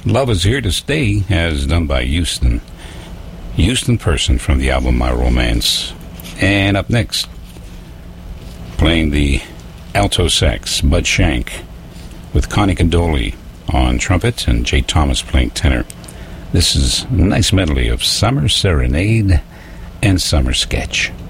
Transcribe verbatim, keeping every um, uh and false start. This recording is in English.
Love Is Here to Stay, as done by Houston. Houston Person from the album My Romance. And up next, playing the alto sax, Bud Shank, with Connie Condoli on trumpet and Jay Thomas playing tenor. This is a nice medley of Summer Serenade and Summer Sketch.